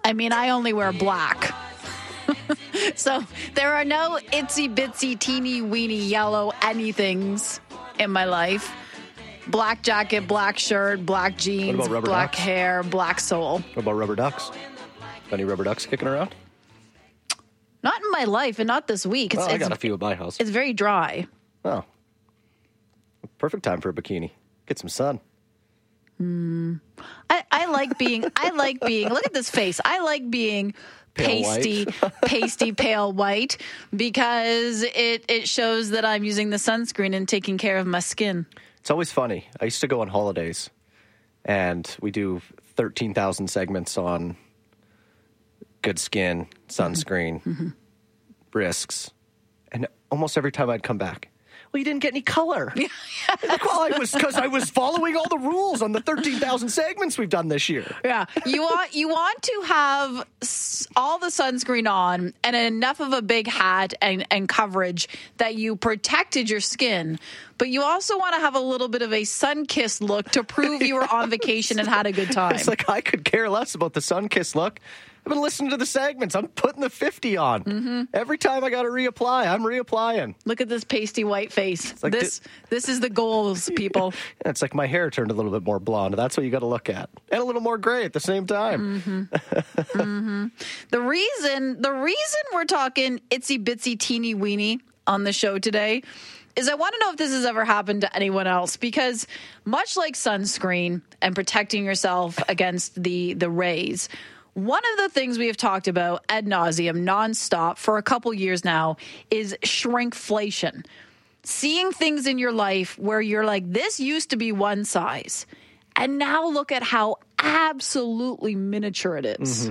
I mean, I only wear black. So there are no itsy bitsy teeny weeny yellow anythings in my life. Black jacket, black shirt, black jeans, black ducks? hair, black soul. What about rubber ducks? Any rubber ducks kicking around? Not in my life and not this week. I got a few at my house. It's very dry. Oh. Perfect time for a bikini. Get some sun. I like being, look at this face. I like being pasty, pale white because it shows that I'm using the sunscreen and taking care of my skin. It's always funny. I used to go on holidays and we do 13,000 segments on good skin, sunscreen, risks. And almost every time I'd come back, well, you didn't get any color. Well, because I was following all the rules on the 13,000 segments we've done this year. Yeah, you want to have all the sunscreen on and enough of a big hat and coverage that you protected your skin, but you also want to have a little bit of a sun-kissed look to prove you were on vacation and had a good time. It's like I could care less about the sun-kissed look. I've been listening to the segments. I'm putting the 50 on. Every time I got to reapply, I'm reapplying. Look at this pasty white face. Like this is the goals, people. Yeah, it's like my hair turned a little bit more blonde. That's what you got to look at. And a little more gray at the same time. The reason we're talking itsy bitsy teeny weeny on the show today is I want to know if this has ever happened to anyone else, because much like sunscreen and protecting yourself against the rays, one of the things we have talked about ad nauseum, nonstop for a couple years now, is shrinkflation. Seeing things in your life where you're like, this used to be one size, and now look at how absolutely miniature it is.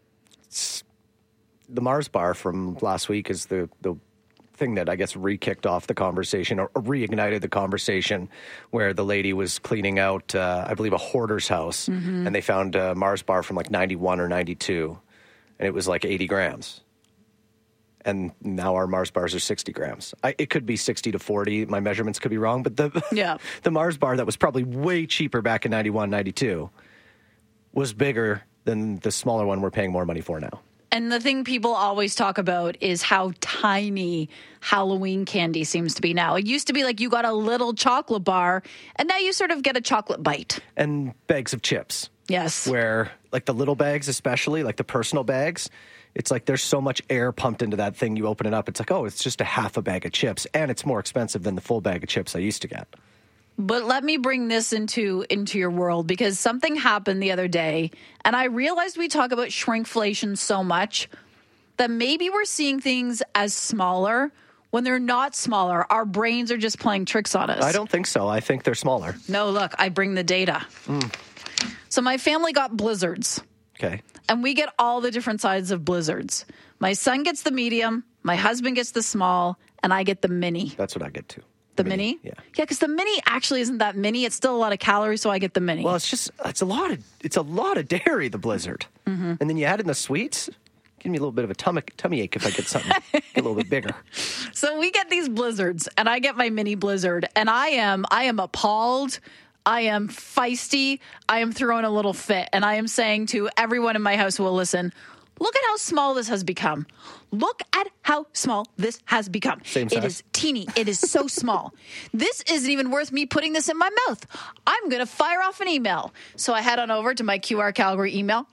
The Mars bar from last week is the thing that I guess re-kicked off the conversation or reignited the conversation, where the lady was cleaning out, I believe, a hoarder's house, and they found a Mars bar from like 91 or 92, and it was like 80 grams. And now our Mars bars are 60 grams. It could be 60 to 40. My measurements could be wrong, but the Mars bar that was probably way cheaper back in 91, 92 was bigger than the smaller one we're paying more money for now. And the thing people always talk about is how tiny Halloween candy seems to be now. It used to be like you got a little chocolate bar, and now you sort of get a chocolate bite. And bags of chips. Yes. Where, like the little bags especially, like the personal bags, it's like there's so much air pumped into that thing. You open it up, it's like, oh, it's just a half a bag of chips. And it's more expensive than the full bag of chips I used to get. But let me bring this into your world, because something happened the other day, and I realized we talk about shrinkflation so much that maybe we're seeing things as smaller when they're not smaller. Our brains are just playing tricks on us. I don't think so. I think they're smaller. No, look, I bring the data. So my family got blizzards. Okay. And we get all the different sizes of blizzards. My son gets the medium, my husband gets the small, and I get the mini. That's what I get too. The mini? Yeah. Yeah, because the mini actually isn't that mini. It's still a lot of calories, so I get the mini. Well, it's a lot of dairy, the Blizzard. And then you add in the sweets. Give me a little bit of a tummy ache if I get something get a little bit bigger. So we get these blizzards, and I get my mini blizzard, and I am appalled. I am feisty. I am throwing a little fit, and I am saying to everyone in my house who will listen, look at how small this has become. Look at how small this has become. Same size. It is teeny. It is so small. This isn't even worth me putting this in my mouth. I'm going to fire off an email. So I head on over to my QR Calgary email.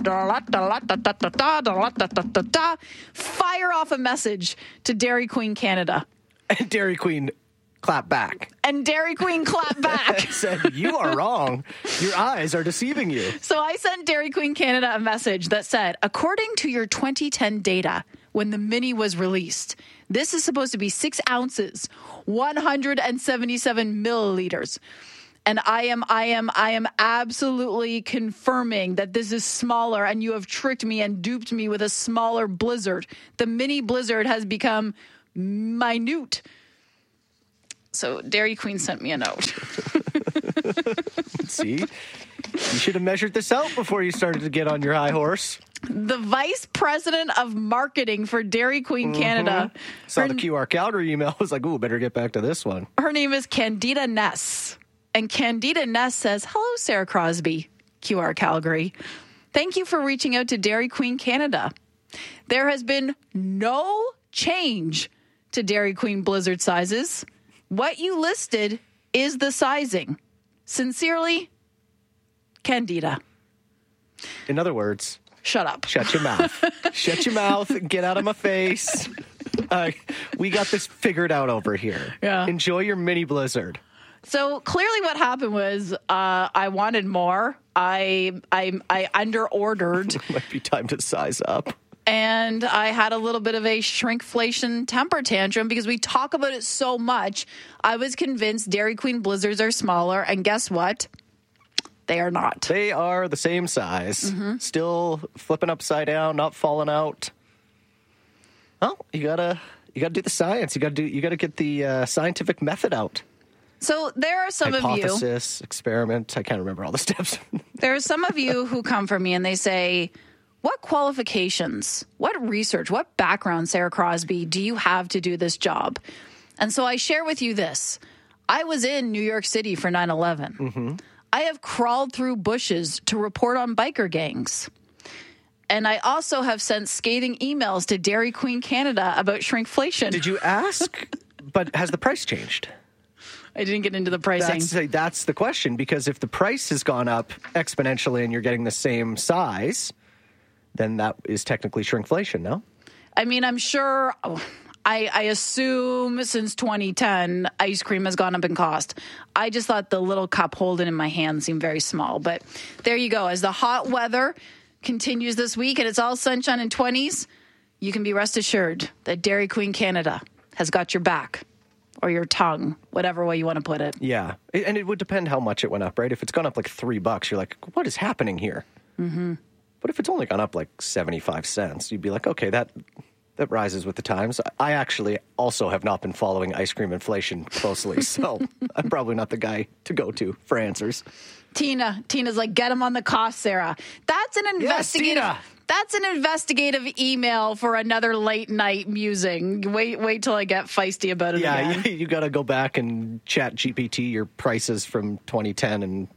Fire off a message to Dairy Queen Canada. And Dairy Queen clap back. And Dairy Queen clap back. Said, you are wrong. Your eyes are deceiving you. So I sent Dairy Queen Canada a message that said, according to your 2010 data, when the mini was released, this is supposed to be 6 ounces, 177 milliliters. And I am absolutely confirming that this is smaller, and you have tricked me and duped me with a smaller blizzard. The mini blizzard has become minute. So Dairy Queen sent me a note. See? You should have measured this out before you started to get on your high horse. The vice president of marketing for Dairy Queen Canada. Saw the QR Calgary email. I was like, ooh, better get back to this one. Her name is Candida Ness. And Candida Ness says, hello, Sarah Crosby, QR Calgary. Thank you for reaching out to Dairy Queen Canada. There has been no change to Dairy Queen Blizzard sizes. What you listed is the sizing. Sincerely, Candida. In other words, shut up. Shut your mouth. Shut your mouth. Get out of my face. We got this figured out over here. Yeah. Enjoy your mini blizzard. So clearly what happened was I wanted more. I under-ordered. Might be time to size up. And I had a little bit of a shrinkflation temper tantrum because we talk about it so much. I was convinced Dairy Queen Blizzards are smaller, and guess what? They are not. They are the same size. Still flipping upside down, not falling out. Oh, you gotta do the science. You gotta get the scientific method out. So there are some Hypothesis, experiment. I can't remember all the steps. There are some of you who come from me and they say, what qualifications, what research, what background, Sarah Crosby, do you have to do this job? And so I share with you this. I was in New York City for 9/11. I have crawled through bushes to report on biker gangs. And I also have sent scathing emails to Dairy Queen Canada about shrinkflation. Did you ask? But has the price changed? I didn't get into the pricing. That's the question, because if the price has gone up exponentially and you're getting the same size, then that is technically shrinkflation, no? I mean, I'm sure, I assume since 2010, ice cream has gone up in cost. I just thought the little cup holding in my hand seemed very small. But there you go. As the hot weather continues this week and it's all sunshine and 20s, you can be rest assured that Dairy Queen Canada has got your back. Or your tongue, whatever way you want to put it. Yeah. And it would depend how much it went up, right? If it's gone up like $3, you're like, what is happening here? But if it's only gone up like 75 cents, you'd be like, okay, that rises with the times. I actually also have not been following ice cream inflation closely, so I'm probably not the guy to go to for answers. Tina's like, get him on the cost, Sarah. That's an investigative. Yes, Tina. That's an investigative email for another late night musing. Wait till I get feisty about it again. Yeah, you got to go back and chat GPT your prices from 2010 and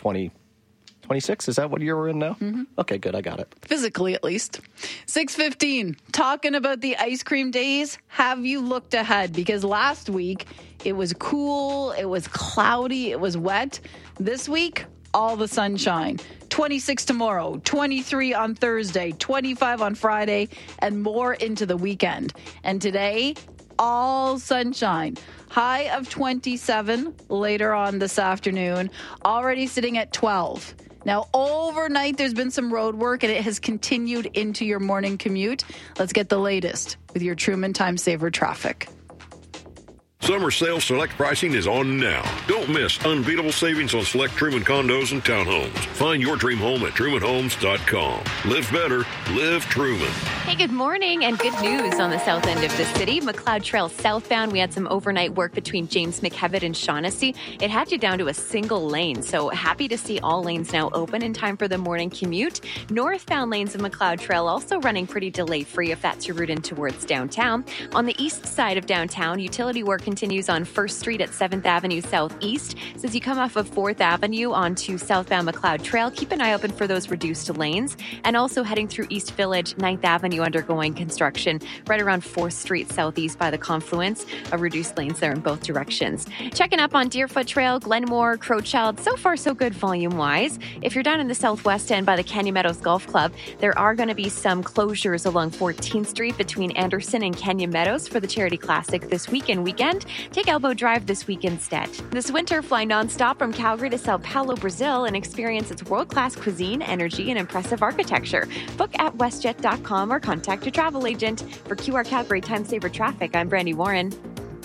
2026. Is that what year we're in now? Okay, good. I got it. Physically, at least. 6:15. Talking about the ice cream days. Have you looked ahead? Because last week it was cool, it was cloudy, it was wet. This week, all the sunshine. 26 tomorrow, 23 on Thursday, 25 on Friday, and more into the weekend. And today, all sunshine. High of 27 later on this afternoon, already sitting at 12. Now, overnight, there's been some road work, and it has continued into your morning commute. Let's get the latest with your Truman Time Saver traffic. Summer sale select pricing is on now. Don't miss unbeatable savings on select Truman condos and townhomes. Find your dream home at trumanhomes.com. Live better, live Truman. Hey, good morning and good news on the south end of the city. McLeod Trail southbound, we had some overnight work between James McKevitt and Shaughnessy. It had you down to a single lane, so happy to see all lanes now open in time for the morning commute. Northbound lanes of McLeod Trail also running pretty delay-free if that's your route in towards downtown. On the east side of downtown, utility work continues on 1st Street at 7th Avenue Southeast. So as you come off of 4th Avenue onto southbound McLeod Trail, keep an eye open for those reduced lanes. And also heading through East Village, 9th Avenue undergoing construction right around 4th Street Southeast by the confluence of reduced lanes there in both directions. Checking up on Deerfoot Trail, Glenmore, Crowchild, so far so good volume-wise. If you're down in the southwest end by the Canyon Meadows Golf Club, there are going to be some closures along 14th Street between Anderson and Canyon Meadows for the Charity Classic this weekend. Take Elbow Drive this week instead. This winter, fly nonstop from Calgary to Sao Paulo, Brazil, and experience its world-class cuisine, energy, and impressive architecture. Book at westjet.com or contact your travel agent. For QR Calgary Time Saver Traffic, I'm Brandy Warren.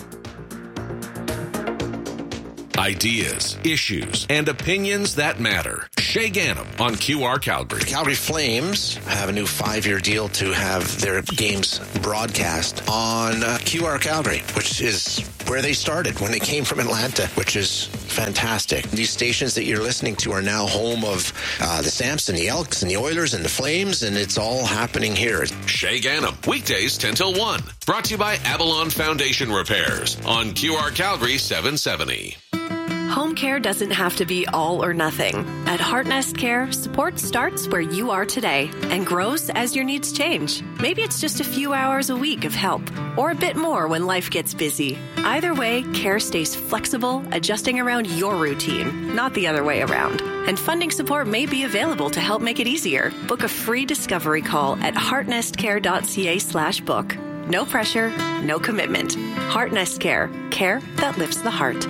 Ideas, issues, and opinions that matter. Shay Ganem on QR Calgary. The Calgary Flames have a new 5-year deal to have their games broadcast on QR Calgary, which is where they started when they came from Atlanta, which is fantastic. These stations that you're listening to are now home of the Stamps and the Elks and the Oilers and the Flames, and it's all happening here. Shay Ganem, weekdays 10 till 1. Brought to you by Avalon Foundation Repairs on QR Calgary 770. Home care doesn't have to be all or nothing. At Heartnest Care, support starts where you are today and grows as your needs change. Maybe it's just a few hours a week of help, or a bit more when life gets busy. Either way, care stays flexible, adjusting around your routine, not the other way around. And funding support may be available to help make it easier. Book a free discovery call at heartnestcare.ca/book. No pressure, no commitment. Heartnest Care. Care that lifts the heart.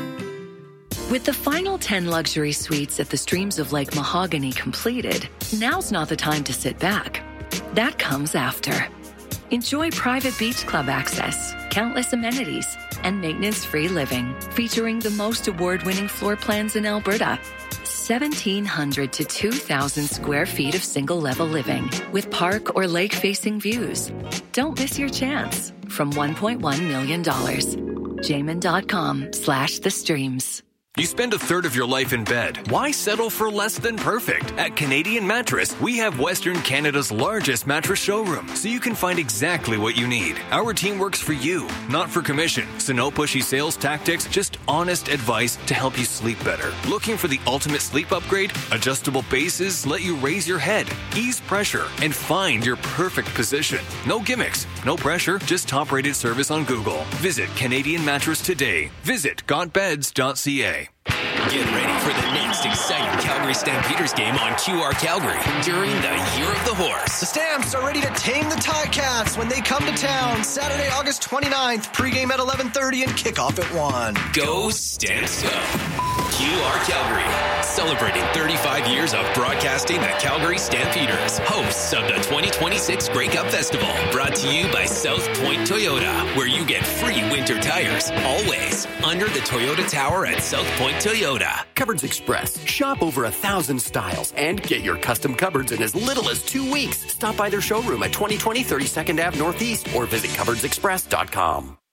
With the final 10 luxury suites at the Streams of Lake Mahogany completed, now's not the time to sit back. That comes after. Enjoy private beach club access, countless amenities, and maintenance-free living, featuring the most award-winning floor plans in Alberta. 1,700 to 2,000 square feet of single-level living with park or lake-facing views. Don't miss your chance from $1.1 million. Jamin.com/the streams. You spend a third of your life in bed. Why settle for less than perfect? At Canadian Mattress, we have Western Canada's largest mattress showroom, so you can find exactly what you need. Our team works for you, not for commission. So no pushy sales tactics, just honest advice to help you sleep better. Looking for the ultimate sleep upgrade? Adjustable bases let you raise your head, ease pressure, and find your perfect position. No gimmicks, no pressure, just top-rated service on Google. Visit Canadian Mattress today. Visit gotbeds.ca. Get ready for the next exciting Calgary Stampeders game on QR Calgary during the Year of the Horse. The Stamps are ready to tame the Ticats when they come to town Saturday, August 29th. Pregame at 11:30 and kickoff at 1. Go Stamps Go! QR Calgary, celebrating 35 years of broadcasting the Calgary Stampeders, hosts of the 2026 Grey Cup Festival, brought to you by South Point Toyota, where you get free winter tires, always, under the Toyota Tower at South Point Toyota. Cupboards Express. Shop over 1,000 styles and get your custom cupboards in as little as 2 weeks. Stop by their showroom at 2020 32nd Ave Northeast or visit cupboardsexpress.com.